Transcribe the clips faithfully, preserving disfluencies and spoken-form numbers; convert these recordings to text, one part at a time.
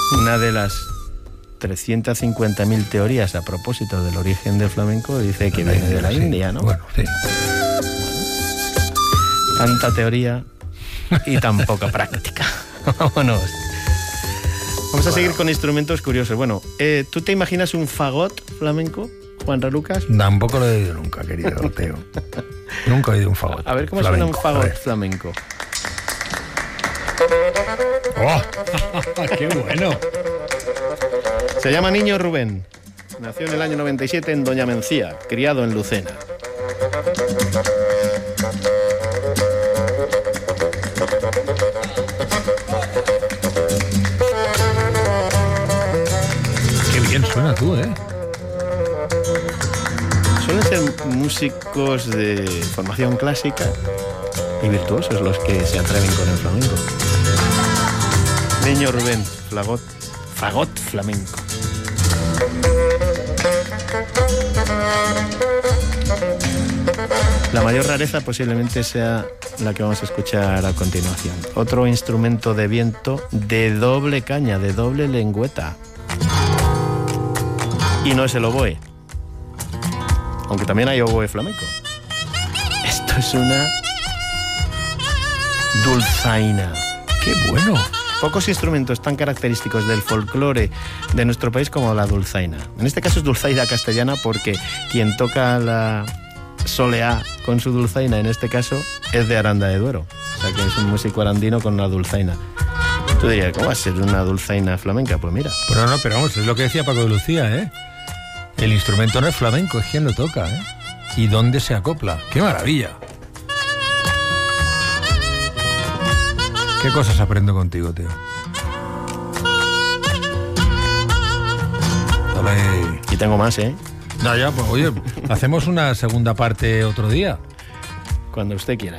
Una de las trescientas cincuenta mil teorías a propósito del origen del flamenco dice que viene de la sí. India, ¿no? Bueno, sí. Tanta teoría y tan poca práctica. Vámonos. Vamos a seguir con instrumentos curiosos. Bueno, eh, ¿tú te imaginas un fagot flamenco, Juan Ralucas? Tampoco lo he oído nunca, querido Teo. Nunca he oído un fagot. A ver cómo flamenco. suena un fagot flamenco. ¡Oh! ¡Qué bueno! Se llama Niño Rubén. Nació en el año noventa y siete en Doña Mencía, criado en Lucena. Qué bien suena tú, ¿eh? Suelen ser músicos de formación clásica y virtuosos los que se atreven con el flamenco. Niño Rubén, fagot, fagot flamenco. La mayor rareza posiblemente sea la que vamos a escuchar a continuación. Otro instrumento de viento de doble caña, de doble lengüeta. Y no es el oboe, aunque también hay oboe flamenco. Esto es una dulzaina. ¡Qué bueno! Pocos instrumentos tan característicos del folclore de nuestro país como la dulzaina. En este caso es dulzaina castellana porque quien toca la soleá con su dulzaina, en este caso, es de Aranda de Duero. O sea que es un músico arandino con una dulzaina. Tú dirías, ¿cómo va a ser una dulzaina flamenca? Pues mira. Pero no, pero vamos, es lo que decía Paco de Lucía, ¿eh? El instrumento no es flamenco, es quien lo toca, ¿eh? ¿Y dónde se acopla? ¡Qué maravilla! ¿Qué cosas aprendo contigo, tío? Dale. Y tengo más, ¿eh? No, ya, pues oye, hacemos una segunda parte otro día. Cuando usted quiera.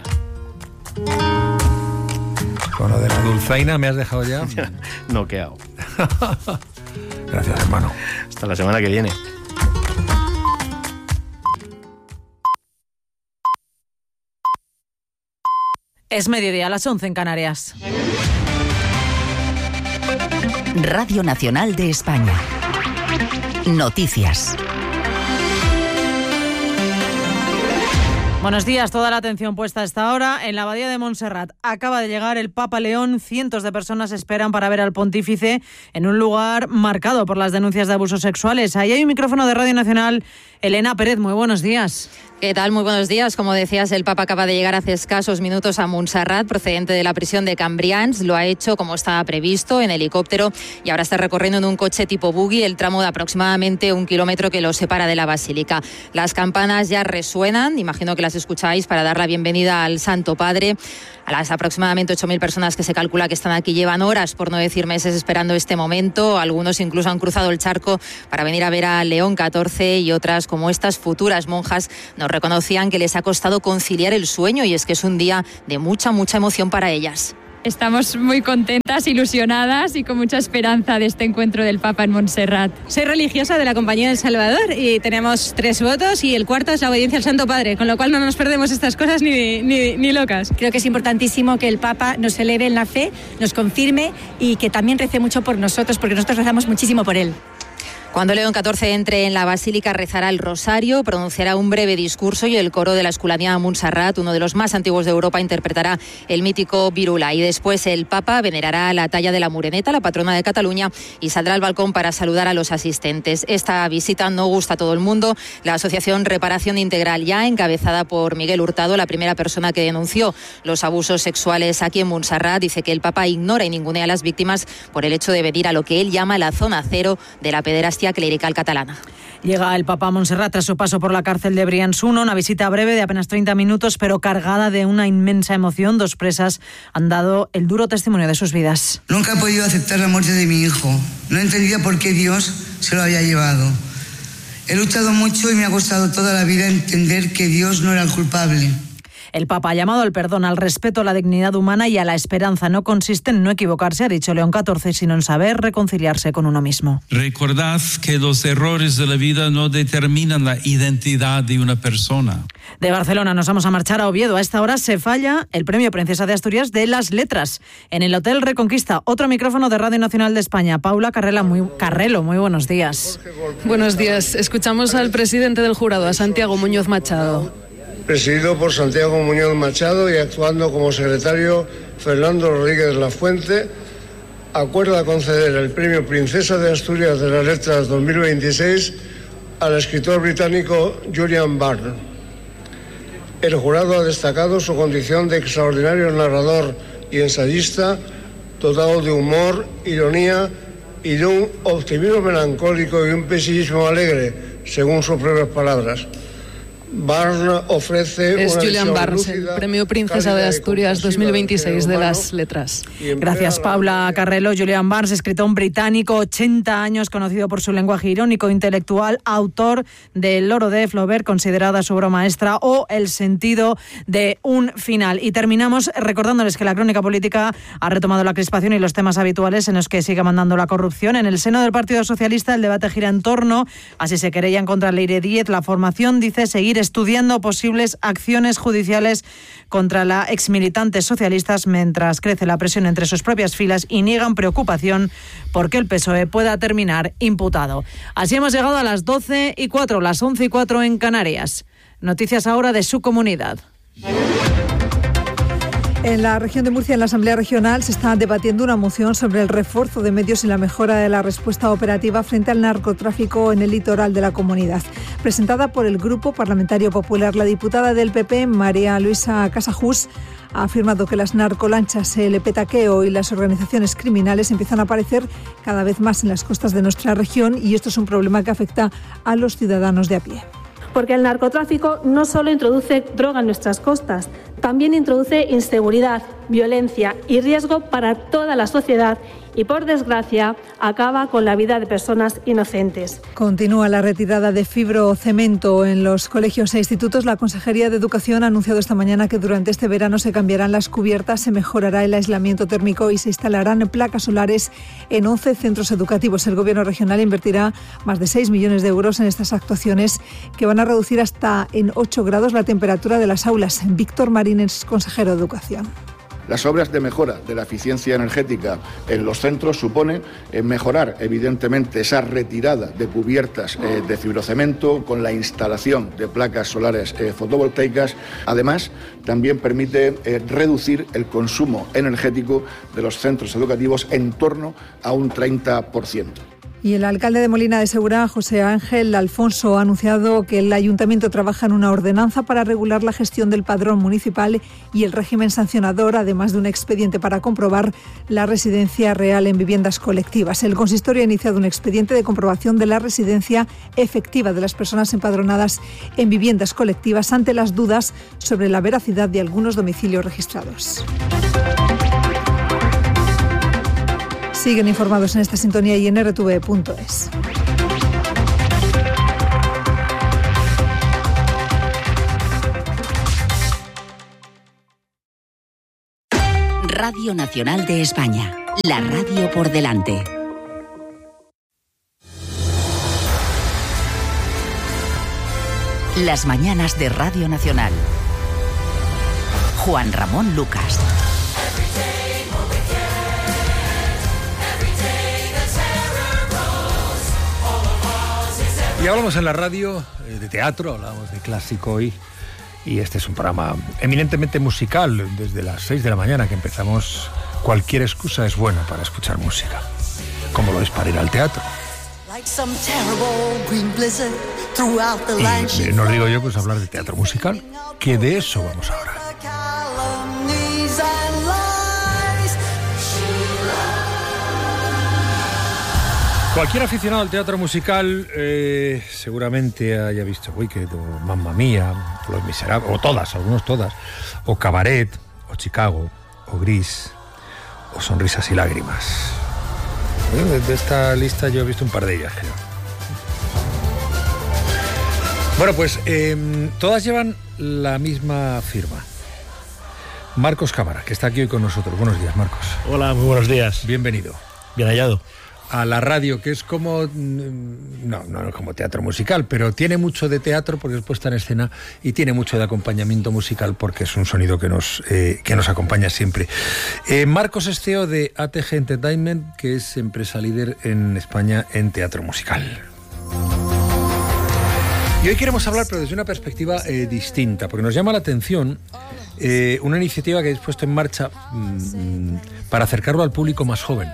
Con lo de la dulzaina me has dejado ya. Noqueado. Gracias, hermano. Hasta la semana que viene. Es mediodía, a las once en Canarias. Radio Nacional de España. Noticias. Buenos días, toda la atención puesta a esta hora en la abadía de Montserrat. Acaba de llegar el Papa León, cientos de personas esperan para ver al pontífice en un lugar marcado por las denuncias de abusos sexuales. Ahí hay un micrófono de Radio Nacional. Elena Pérez, muy buenos días. ¿Qué tal? Muy buenos días. Como decías, el Papa acaba de llegar hace escasos minutos a Montserrat, procedente de la prisión de Cambrians. Lo ha hecho como estaba previsto, en helicóptero, y ahora está recorriendo en un coche tipo buggy el tramo de aproximadamente un kilómetro que lo separa de la basílica. Las campanas ya resuenan, imagino que las escucháis, para dar la bienvenida al Santo Padre. A las aproximadamente ocho mil personas que se calcula que están aquí llevan horas, por no decir meses, esperando este momento. Algunos incluso han cruzado el charco para venir a ver a León catorce, y otras, como estas futuras monjas, nos reconocían que les ha costado conciliar el sueño, y es que es un día de mucha, mucha emoción para ellas. Estamos muy contentas, ilusionadas y con mucha esperanza de este encuentro del Papa en Montserrat. Soy religiosa de la Compañía del Salvador y tenemos tres votos y el cuarto es la obediencia al Santo Padre, con lo cual no nos perdemos estas cosas ni, ni, ni locas. Creo que es importantísimo que el Papa nos eleve en la fe, nos confirme y que también rece mucho por nosotros, porque nosotros rezamos muchísimo por él. Cuando León catorce entre en la basílica, rezará el rosario, pronunciará un breve discurso y el coro de la Esculanía Montserrat, uno de los más antiguos de Europa, interpretará el mítico Virula. Y después el Papa venerará la talla de la Moreneta, la patrona de Cataluña, y saldrá al balcón para saludar a los asistentes. Esta visita no gusta a todo el mundo. La asociación Reparación Integral Ya, encabezada por Miguel Hurtado, la primera persona que denunció los abusos sexuales aquí en Montserrat, dice que el Papa ignora y ningunea a las víctimas por el hecho de venir a lo que él llama la zona cero de la pederastia clerical catalana. Llega el Papa a Montserrat tras su paso por la cárcel de Brians uno, una visita breve de apenas treinta minutos, pero cargada de una inmensa emoción. Dos presas han dado el duro testimonio de sus vidas. Nunca he podido aceptar la muerte de mi hijo. No entendía por qué Dios se lo había llevado. He luchado mucho y me ha costado toda la vida entender que Dios no era el culpable. El Papa ha llamado al perdón, al respeto a la dignidad humana y a la esperanza. No consiste en no equivocarse, ha dicho León catorce, sino en saber reconciliarse con uno mismo. Recordad que los errores de la vida no determinan la identidad de una persona. De Barcelona nos vamos a marchar a Oviedo. A esta hora se falla el Premio Princesa de Asturias de las Letras en el Hotel Reconquista. Otro micrófono de Radio Nacional de España. Paula Carrela, muy, Carrelo, muy buenos días. Buenos días. Escuchamos al presidente del jurado, a Santiago Muñoz Machado. Presidido por Santiago Muñoz Machado y actuando como secretario Fernando Rodríguez Lafuente, acuerda conceder el Premio Princesa de Asturias de las Letras dos mil veintiséis al escritor británico Julian Barnes. El jurado ha destacado su condición de extraordinario narrador y ensayista, dotado de humor, ironía y de un optimismo melancólico y un pesimismo alegre, según sus propias palabras. Barnes ofrece es una Julian Barnes, lúcida, el Premio Princesa de Asturias dos mil veintiséis de las Letras. Gracias, Paula Carrelo. Julian Barnes, escritor británico, ochenta años, conocido por su lenguaje irónico intelectual, autor de El loro de Flaubert, considerada su obra maestra, o El sentido de un final. Y terminamos recordándoles que la crónica política ha retomado la crispación y los temas habituales en los que sigue mandando la corrupción. En el seno del Partido Socialista el debate gira en torno a si se querellan contra Leire Díez. La formación dice seguir estudiando posibles acciones judiciales contra la exmilitante socialistas, mientras crece la presión entre sus propias filas y niegan preocupación porque el P S O E pueda terminar imputado. Así hemos llegado a las doce y cuatro, las once y cuatro en Canarias. Noticias ahora de su comunidad. En la región de Murcia, en la Asamblea Regional, se está debatiendo una moción sobre el refuerzo de medios y la mejora de la respuesta operativa frente al narcotráfico en el litoral de la comunidad. Presentada por el Grupo Parlamentario Popular, la diputada del P P, María Luisa Casajús, ha afirmado que las narcolanchas, el petaqueo y las organizaciones criminales empiezan a aparecer cada vez más en las costas de nuestra región, y esto es un problema que afecta a los ciudadanos de a pie. Porque el narcotráfico no solo introduce droga en nuestras costas, también introduce inseguridad, violencia y riesgo para toda la sociedad y, por desgracia, acaba con la vida de personas inocentes. Continúa la retirada de fibrocemento en los colegios e institutos. La Consejería de Educación ha anunciado esta mañana que durante este verano se cambiarán las cubiertas, se mejorará el aislamiento térmico y se instalarán placas solares en once centros educativos. El Gobierno regional invertirá más de seis millones de euros en estas actuaciones que van a reducir hasta en ocho grados la temperatura de las aulas. Víctor Marín es consejero de Educación. Las obras de mejora de la eficiencia energética en los centros suponen eh, mejorar, evidentemente, esa retirada de cubiertas eh, de fibrocemento con la instalación de placas solares eh, fotovoltaicas. Además, también permite eh, reducir el consumo energético de los centros educativos en torno a un treinta por ciento. Y el alcalde de Molina de Segura, José Ángel Alfonso, ha anunciado que el ayuntamiento trabaja en una ordenanza para regular la gestión del padrón municipal y el régimen sancionador, además de un expediente para comprobar la residencia real en viviendas colectivas. El consistorio ha iniciado un expediente de comprobación de la residencia efectiva de las personas empadronadas en viviendas colectivas ante las dudas sobre la veracidad de algunos domicilios registrados. Siguen informados en esta sintonía y en R T V punto es. Radio Nacional de España, la radio por delante. Las mañanas de Radio Nacional. Juan Ramón Lucas. Y hablamos en la radio de teatro, hablamos de clásico hoy, y este es un programa eminentemente musical. Desde las seis de la mañana que empezamos, cualquier excusa es buena para escuchar música, como lo es para ir al teatro. Y no digo yo pues hablar de teatro musical, que de eso vamos ahora. Cualquier aficionado al teatro musical eh, seguramente haya visto Wicked o Mamma Mía, o Los Miserables, o todas, algunos todas, o Cabaret, o Chicago, o Gris, o Sonrisas y Lágrimas. Bueno, de esta lista yo he visto un par de ellas, creo. Bueno, pues eh, todas llevan la misma firma. Marcos Cámara, que está aquí hoy con nosotros. Buenos días, Marcos. Hola, muy buenos días. Bienvenido. Bien hallado. A la radio, que es como, no, no como teatro musical, pero tiene mucho de teatro porque es puesta en escena y tiene mucho de acompañamiento musical porque es un sonido que nos, eh, que nos acompaña siempre. Eh, Marcos es C E O de A T G Entertainment, que es empresa líder en España en teatro musical. Y hoy queremos hablar, pero desde una perspectiva eh, distinta, porque nos llama la atención eh, una iniciativa que habéis puesto en marcha mmm, para acercarlo al público más joven.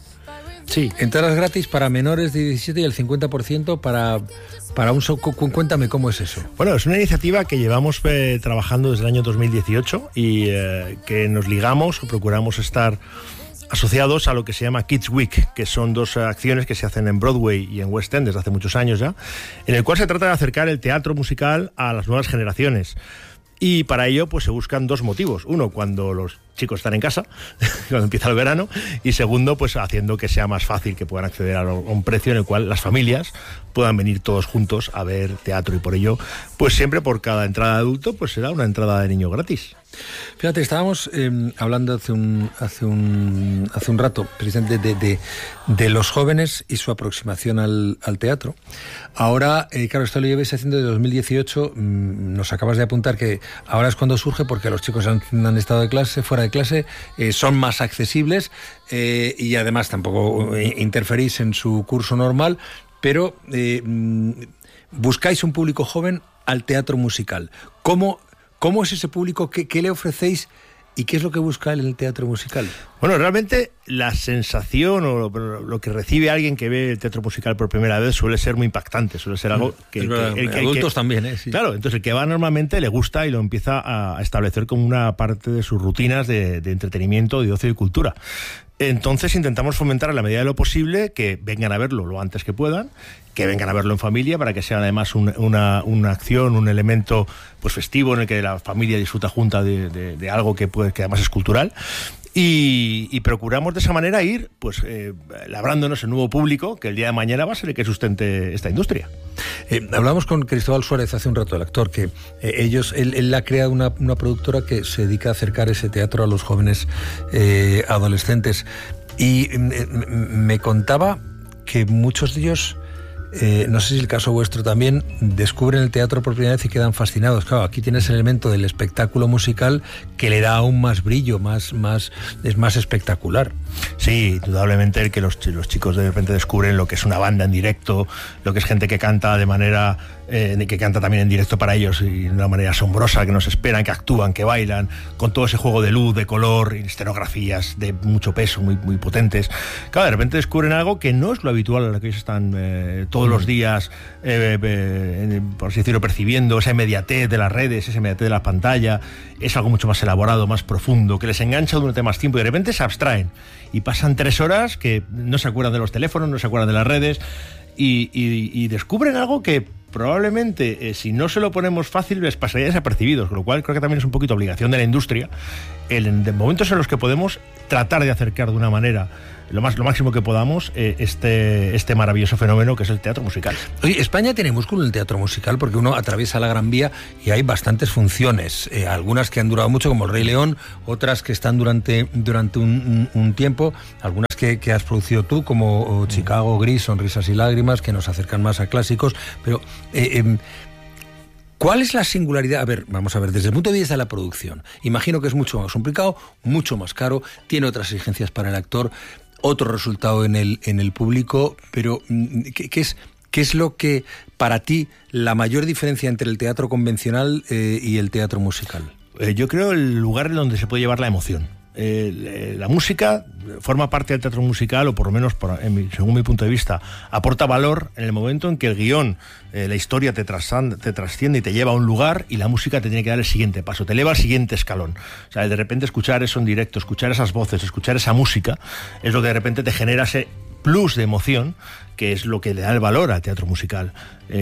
Sí. Entradas gratis para menores de diecisiete y el cincuenta por ciento para, para un... So- cuéntame cómo es eso. Bueno, es una iniciativa que llevamos eh, trabajando desde el año dos mil dieciocho y eh, que nos ligamos o procuramos estar asociados a lo que se llama Kids Week, que son dos acciones que se hacen en Broadway y en West End desde hace muchos años ya, en el cual se trata de acercar el teatro musical a las nuevas generaciones. Y para ello pues se buscan dos motivos. Uno, cuando los chicos están en casa, cuando empieza el verano, y segundo, pues haciendo que sea más fácil que puedan acceder a un precio en el cual las familias puedan venir todos juntos a ver teatro, y por ello, pues siempre por cada entrada de adulto, pues será una entrada de niño gratis. Fíjate, estábamos eh, hablando hace un, hace un hace un rato precisamente de, de, de los jóvenes y su aproximación al, al teatro. Ahora, eh, claro, esto lo lleváis haciendo desde dos mil dieciocho, mmm, nos acabas de apuntar que ahora es cuando surge porque los chicos han, han estado de clase, fuera de clase, eh, son más accesibles eh, y además tampoco eh, interferís en su curso normal, pero eh, buscáis un público joven al teatro musical. ¿Cómo, cómo es ese público? ¿Qué, qué le ofrecéis? ¿Y qué es lo que busca el teatro musical? Bueno, realmente la sensación o lo, lo que recibe alguien que ve el teatro musical por primera vez suele ser muy impactante, suele ser algo que... Es verdad, que, el, que adultos que, también, ¿eh? Sí. Claro, entonces el que va normalmente le gusta y lo empieza a establecer como una parte de sus rutinas de, de entretenimiento, de ocio y cultura. Entonces intentamos fomentar a la medida de lo posible que vengan a verlo lo antes que puedan, que vengan a verlo en familia para que sea además un, una, una acción, un elemento pues festivo en el que la familia disfruta junta de, de, de algo que, pues, que además es cultural. Y, y procuramos de esa manera ir pues eh, labrándonos el nuevo público que el día de mañana va a ser el que sustente esta industria. Eh, hablamos con Cristóbal Suárez hace un rato, el actor, que eh, ellos, él, él ha creado una, una productora que se dedica a acercar ese teatro a los jóvenes eh, adolescentes, y eh, me contaba que muchos de ellos, Eh, no sé si el caso vuestro también, descubren el teatro por primera vez y quedan fascinados. Claro, aquí tienes el elemento del espectáculo musical que le da aún más brillo, más, más, es más espectacular. Sí, indudablemente el que los, los chicos de repente descubren lo que es una banda en directo, lo que es gente que canta de manera, eh, que canta también en directo para ellos y de una manera asombrosa, que nos esperan, que actúan, que bailan, con todo ese juego de luz, de color, escenografías de mucho peso, muy, muy potentes. Claro, de repente descubren algo que no es lo habitual a lo que ellos están eh, todos los días, eh, eh, por así decirlo, percibiendo, esa inmediatez de las redes, esa inmediatez de la pantalla. Es algo mucho más elaborado, más profundo, que les engancha durante más tiempo y de repente se abstraen y pasan tres horas que no se acuerdan de los teléfonos, no se acuerdan de las redes y, y, y descubren algo que probablemente eh, si no se lo ponemos fácil les pasaría desapercibidos, con lo cual creo que también es un poquito obligación de la industria el, en momentos en los que podemos tratar de acercar de una manera lo más lo máximo que podamos eh, este este maravilloso fenómeno que es el teatro musical. Oye, España tiene músculo en el teatro musical porque uno atraviesa la Gran Vía y hay bastantes funciones, eh, algunas que han durado mucho como el Rey León, otras que están durante durante un, un, un tiempo, algunas que, que has producido tú como Chicago, Gris, Sonrisas y Lágrimas, que nos acercan más a clásicos, pero eh, eh, ¿cuál es la singularidad? A ver, vamos a ver, desde el punto de vista de la producción, imagino que es mucho más complicado, mucho más caro, tiene otras exigencias para el actor, otro resultado en el en el público, pero ¿qué, qué es qué es lo que para ti la mayor diferencia entre el teatro convencional eh, y el teatro musical? Eh, yo creo el lugar en donde se puede llevar la emoción. Eh, la música forma parte del teatro musical, o por lo menos, por, en mi, según mi punto de vista, aporta valor en el momento en que el guión, eh, la historia te, trasan, te trasciende y te lleva a un lugar, y la música te tiene que dar el siguiente paso, te eleva al siguiente escalón. O sea, de repente escuchar eso en directo, escuchar esas voces, escuchar esa música, es lo que de repente te genera ese plus de emoción, que es lo que le da el valor al teatro musical,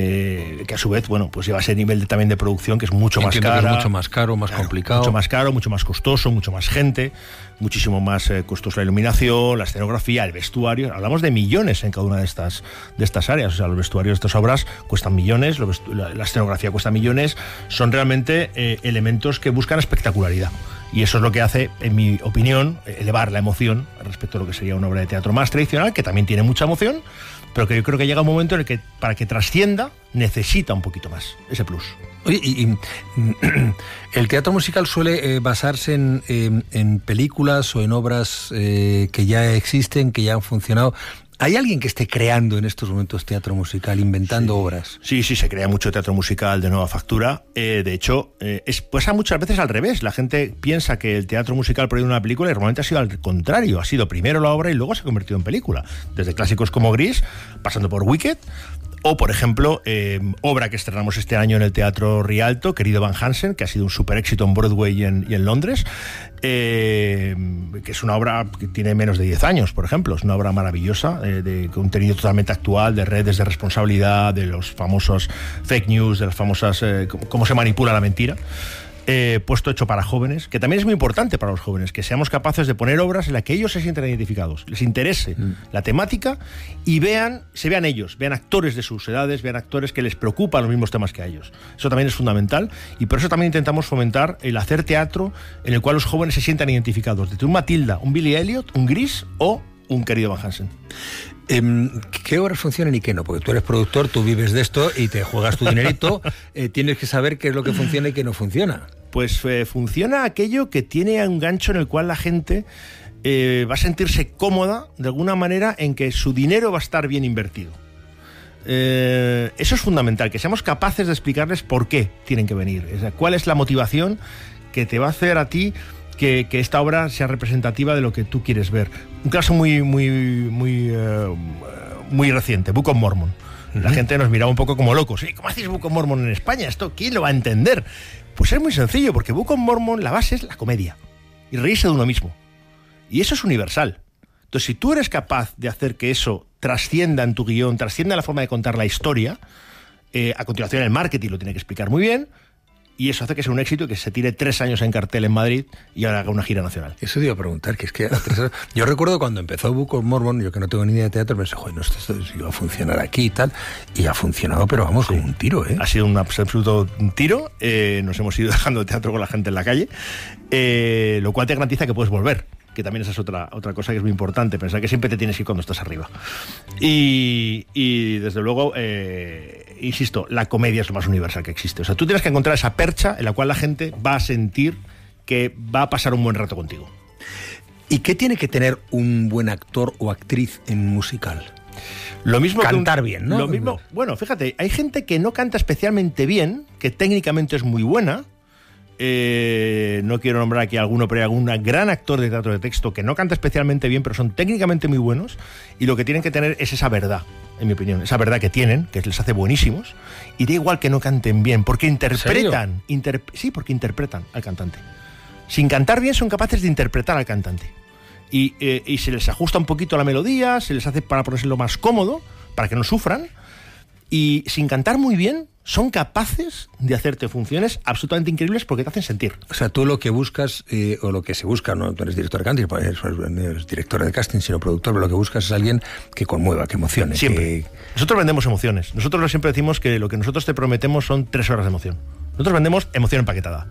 eh, que a su vez, bueno, pues lleva ese nivel de, también de producción que es mucho Entiendo más caro, que es mucho más caro, más claro, complicado, mucho más caro, mucho más costoso, mucho más gente, muchísimo más eh, costoso la iluminación, la escenografía, el vestuario. Hablamos de millones en cada una de estas de estas áreas. O sea, los vestuarios de estas obras cuestan millones, la, la escenografía cuesta millones. Son realmente eh, elementos que buscan espectacularidad. Y eso es lo que hace, en mi opinión, elevar la emoción respecto a lo que sería una obra de teatro más tradicional, que también tiene mucha emoción, pero que yo creo que llega un momento en el que para que trascienda necesita un poquito más, ese plus. Oye, y, y el teatro musical suele eh, basarse en, eh, en películas o en obras eh, que ya existen, que ya han funcionado. ¿Hay alguien que esté creando en estos momentos teatro musical, inventando sí. obras? Sí, sí, se crea mucho teatro musical de nueva factura. Eh, de hecho, eh, es, pasa muchas veces al revés. La gente piensa que el teatro musical proviene de una película y normalmente ha sido al contrario. Ha sido primero la obra y luego se ha convertido en película. Desde clásicos como Gris, pasando por Wicked, o, por ejemplo, eh, obra que estrenamos este año en el Teatro Rialto, Querido Van Hansen, que ha sido un super éxito en Broadway y en, y en Londres, eh, que es una obra que tiene menos de diez años, por ejemplo. Es una obra maravillosa, eh, de contenido totalmente actual, de redes de responsabilidad, de los famosos fake news, de las famosas... Eh, cómo se manipula la mentira. Eh, puesto hecho para jóvenes, que también es muy importante para los jóvenes, que seamos capaces de poner obras en las que ellos se sientan identificados, les interese mm. la temática y vean, se vean ellos, vean actores de sus edades, vean actores que les preocupan los mismos temas que a ellos. Eso también es fundamental y por eso también intentamos fomentar el hacer teatro en el cual los jóvenes se sientan identificados, desde un Matilda, un Billy Elliot, un Gris o un Querido Van Hansen. ¿Qué obras funcionan y qué no? Porque tú eres productor, tú vives de esto y te juegas tu dinerito, eh, tienes que saber qué es lo que funciona y qué no funciona. Pues eh, funciona aquello que tiene un gancho en el cual la gente eh, va a sentirse cómoda de alguna manera en que su dinero va a estar bien invertido. Eh, eso es fundamental, que seamos capaces de explicarles por qué tienen que venir, o sea, cuál es la motivación que te va a hacer a ti que, que esta obra sea representativa de lo que tú quieres ver. Un caso muy, muy, muy, uh, muy reciente, Book of Mormon. Uh-huh. La gente nos miraba un poco como locos. ¿Cómo hacéis Book of Mormon en España? ¿Esto quién lo va a entender? Pues es muy sencillo, porque Book of Mormon, la base es la comedia y reírse de uno mismo. Y eso es universal. Entonces, si tú eres capaz de hacer que eso trascienda en tu guión, trascienda en la forma de contar la historia, eh, a continuación el marketing lo tiene que explicar muy bien, y eso hace que sea un éxito y que se tire tres años en cartel en Madrid y ahora haga una gira nacional. Eso te iba a preguntar, que es que a tres años... Yo recuerdo cuando empezó Book of Mormon, yo que no tengo ni idea de teatro, pensé, joder, no, esto, esto iba a funcionar aquí y tal, y ha funcionado, pero vamos, sí, como un tiro, ¿eh? Ha sido un absoluto tiro, eh, nos hemos ido dejando teatro con la gente en la calle, eh, lo cual te garantiza que puedes volver, que también esa es otra, otra cosa que es muy importante, pensar que siempre te tienes que ir cuando estás arriba. Y, y desde luego, eh, insisto, la comedia es lo más universal que existe. O sea, tú tienes que encontrar esa percha en la cual la gente va a sentir que va a pasar un buen rato contigo. ¿Y qué tiene que tener un buen actor o actriz en musical? Lo mismo Cantar que un, bien, ¿no? Lo mismo, bueno, fíjate, hay gente que no canta especialmente bien, que técnicamente es muy buena. Eh, no quiero nombrar aquí a alguno, pero hay algún gran actor de teatro de texto que no canta especialmente bien, pero son técnicamente muy buenos, y lo que tienen que tener es esa verdad, en mi opinión, esa verdad que tienen, que les hace buenísimos, y da igual que no canten bien, porque interpretan, inter, sí, porque interpretan al cantante. Sin cantar bien son capaces de interpretar al cantante, y, eh, y se les ajusta un poquito la melodía, se les hace para ponérselo más cómodo, para que no sufran, y sin cantar muy bien son capaces de hacerte funciones absolutamente increíbles porque te hacen sentir. O sea, tú lo que buscas, eh, o lo que se busca, no tú eres director de casting, no eres director de casting, sino productor, pero lo que buscas es alguien que conmueva, que emocione. Siempre. Que... Nosotros vendemos emociones. Nosotros siempre decimos que lo que nosotros te prometemos son tres horas de emoción. Nosotros vendemos emoción empaquetada.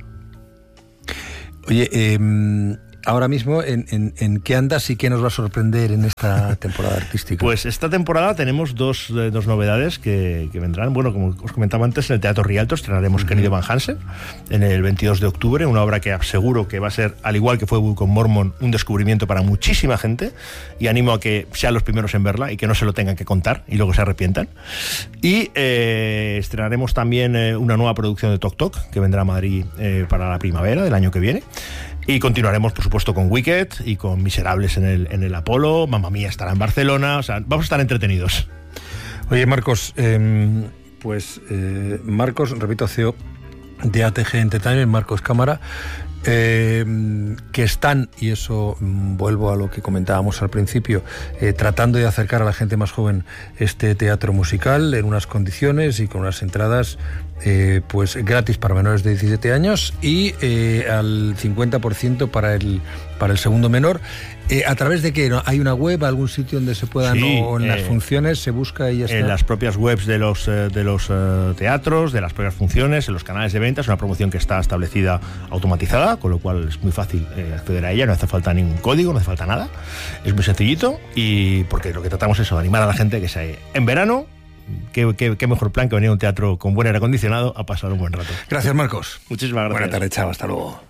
Oye, eh... ahora mismo, ¿en, en, ¿en qué andas y qué nos va a sorprender en esta temporada artística? Pues esta temporada tenemos dos, eh, dos novedades que, que vendrán. Bueno, como os comentaba antes, en el Teatro Rialto estrenaremos uh-huh. Querido Van Hansen en el veintidós de octubre, una obra que aseguro que va a ser, al igual que fue Book of Mormon, un descubrimiento para muchísima gente, y animo a que sean los primeros en verla y que no se lo tengan que contar y luego se arrepientan. Y eh, estrenaremos también eh, una nueva producción de Toc Toc que vendrá a Madrid eh, para la primavera del año que viene. Y continuaremos, por supuesto, con Wicked y con Miserables en el, en el Apolo. Mamma Mía estará en Barcelona. O sea, vamos a estar entretenidos. Oye, Marcos, eh, pues eh, Marcos, repito, C E O de A T G Entertainment, Marcos Cámara, eh, que están, y eso mm, vuelvo a lo que comentábamos al principio, eh, tratando de acercar a la gente más joven este teatro musical en unas condiciones y con unas entradas Eh, pues gratis para menores de diecisiete años y eh, al cincuenta por ciento para el para el segundo menor. Eh, ¿A través de qué? ¿Hay una web, algún sitio donde se puedan, sí, o en eh, las funciones se busca y ya está? En las propias webs de los, eh, de los eh, teatros, de las propias funciones, en los canales de venta. Es una promoción que está establecida automatizada, con lo cual es muy fácil eh, acceder a ella, no hace falta ningún código, no hace falta nada. Es muy sencillito, y porque lo que tratamos es de animar a la gente que se en verano. Qué, qué, qué mejor plan que venir a un teatro con buen aire acondicionado a pasar un buen rato. Gracias, Marcos. Muchísimas gracias. Buena tarde, Chava. Hasta luego.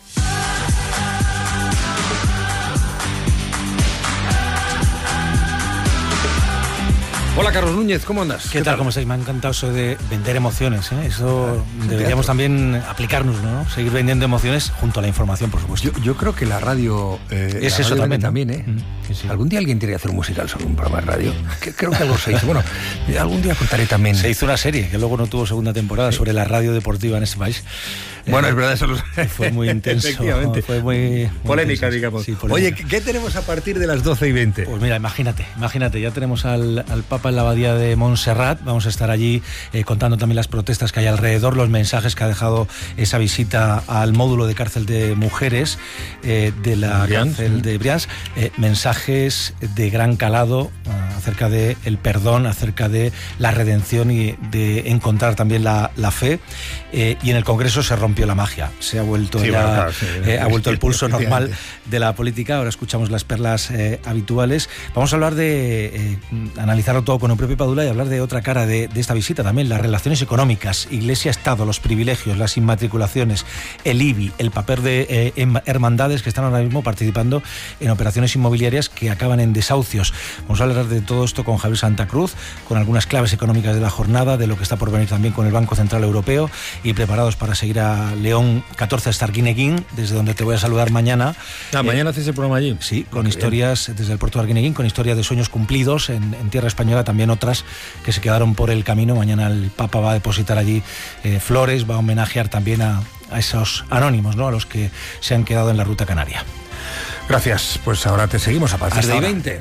Hola, Carlos Núñez, ¿cómo andas? ¿Qué, ¿Qué tal? tal? ¿Cómo estáis? Me ha encantado eso de vender emociones, ¿eh? Eso claro, deberíamos también aplicarnos, ¿no? Seguir vendiendo emociones junto a la información, por supuesto. Yo, yo creo que la radio... Eh, es la eso radio también, también, ¿eh? Mm, sí, sí. Algún día alguien tiene que hacer un musical sobre un programa de radio. Que, creo que algo se hizo. Bueno, algún día contaré también... Se hizo una serie que luego no tuvo segunda temporada, sí, sobre la radio deportiva en este país. Bueno, eh, es verdad, eso lo... fue muy intenso. Efectivamente. Fue muy... muy polémica, intenso. digamos. Sí, polémica. Oye, ¿qué tenemos a partir de las doce y veinte? Pues mira, imagínate, imagínate, ya tenemos al, al Papa en la abadía de Montserrat. Vamos a estar allí eh, contando también las protestas que hay alrededor, los mensajes que ha dejado esa visita al módulo de cárcel de mujeres eh, de la Brians, cárcel de Brians, eh, mensajes de gran calado uh, acerca de el perdón, acerca de la redención y de encontrar también la, la fe, eh, y en el Congreso se rompió la magia, se ha vuelto sí, ya, bueno, claro, sí, eh, ha vuelto el pulso normal de la política. Ahora escuchamos las perlas eh, habituales. Vamos a hablar de eh, analizarlo todo con Eupropio Padula y hablar de otra cara de, de esta visita también, las relaciones económicas, Iglesia-Estado, los privilegios, las inmatriculaciones, el I B I, el papel de eh, hermandades que están ahora mismo participando en operaciones inmobiliarias que acaban en desahucios. Vamos a hablar de todo esto con Javier Santa Cruz, con algunas claves económicas de la jornada, de lo que está por venir también con el Banco Central Europeo, y preparados para seguir a León catorce hasta Arguineguín, desde donde te voy a saludar mañana. Ah, eh, mañana haces el programa allí. Sí, con Muy historias bien. Desde el puerto de Arguineguín, con historias de sueños cumplidos en, en tierra española, también otras que se quedaron por el camino. Mañana el Papa va a depositar allí eh, flores, va a homenajear también a, a esos anónimos, ¿no? A los que se han quedado en la ruta canaria. Gracias, pues ahora te seguimos a partir de veinte.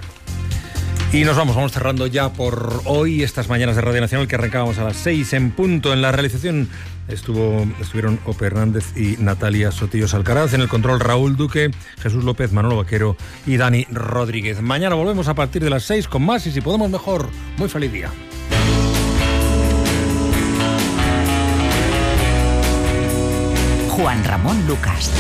Y nos vamos, vamos cerrando ya por hoy estas mañanas de Radio Nacional, que arrancábamos a las seis en punto. En la realización estuvo, estuvieron Ope Hernández y Natalia Sotillos Alcaraz. En el control, Raúl Duque, Jesús López, Manolo Vaquero y Dani Rodríguez. Mañana volvemos a partir de las seis con más y si podemos mejor. Muy feliz día. Juan Ramón Lucas.